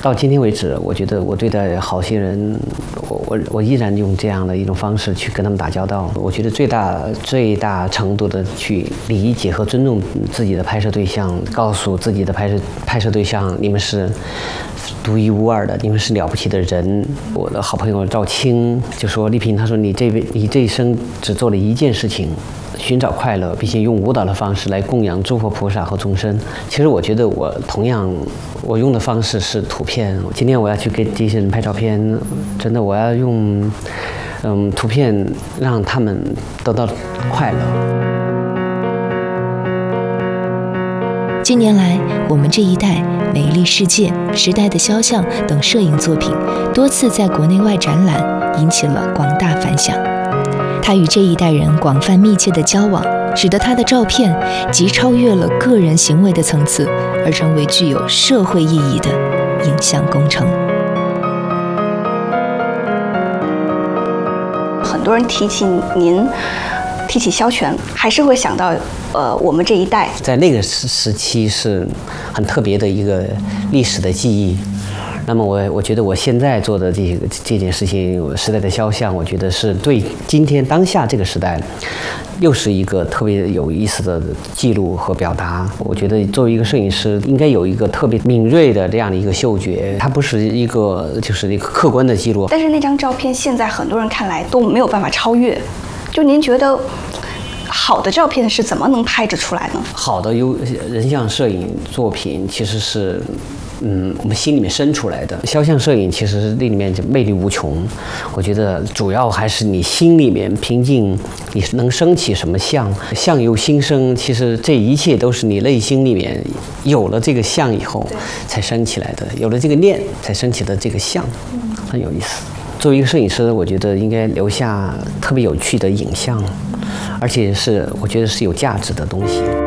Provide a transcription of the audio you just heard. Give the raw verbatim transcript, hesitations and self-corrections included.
到今天为止，我觉得我对待好些人，我我我依然用这样的一种方式去跟他们打交道。我觉得最大最大程度的去理解和尊重自己的拍摄对象，告诉自己的拍摄拍摄对象，你们是独一无二的，你们是了不起的人。我的好朋友赵青就说：“丽萍，他说你这你这一生只做了一件事情。”寻找快乐，并且用舞蹈的方式来供养诸佛菩萨和众生。其实我觉得我同样，我用的方式是图片。今天我要去给这些人拍照片，真的我要用，嗯，图片让他们得到快乐。 近年来，我们这一代、美丽世界、时代的肖像等摄影作品多次在国内外展览，引起了广大反响。他与这一代人广泛密切的交往，使得他的照片既超越了个人行为的层次，而成为具有社会意义的影像工程。 很多人提起您，提起萧全，还是会想到，呃，我们这一代在那个时时期是很特别的一个历史的记忆。那么我我觉得我现在做的这个这件事情，时代的肖像，我觉得是对今天当下这个时代，又是一个特别有意思的记录和表达。我觉得作为一个摄影师，应该有一个特别敏锐的这样的一个嗅觉，它不是一个就是一个客观的记录。 但是那张照片现在很多人看来都没有办法超越，就您觉得好的照片是怎么能拍得出来呢？ 好的有人像摄影作品其实是。嗯，我们心里面生出来的肖像摄影，其实那里面就魅力无穷。我觉得主要还是你心里面平静，你能升起什么相，相由心生。其实这一切都是你内心里面有了这个相以后才升起来的，有了这个念才升起的这个相，很有意思。作为一个摄影师，我觉得应该留下特别有趣的影像，而且是我觉得是有价值的东西。